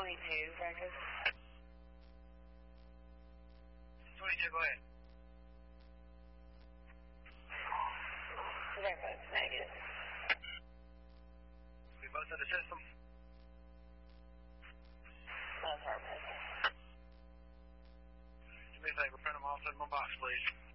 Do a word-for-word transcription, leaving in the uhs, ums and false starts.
twenty-two, record. twenty-two, go ahead. Record's negative. We both in the system. That's our business. Do me a favor, print them off in my box, please.